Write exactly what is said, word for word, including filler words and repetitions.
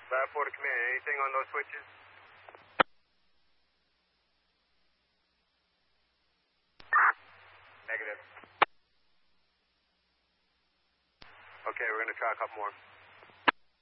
Lab four to command. Anything on those switches? Negative. Okay, we're going to try a couple more.